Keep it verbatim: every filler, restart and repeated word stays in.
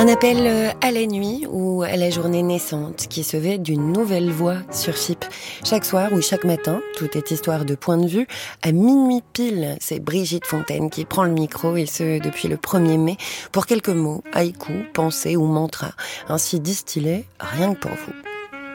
Un appel euh, à la nuit ou à la journée naissante qui se veut d'une nouvelle voix sur F I P. Chaque soir ou chaque matin, tout est histoire de point de vue. À minuit pile, c'est Brigitte Fontaine qui prend le micro, et ce depuis le premier mai, pour quelques mots, haïkus, pensées ou mantras, ainsi distillés rien que pour vous.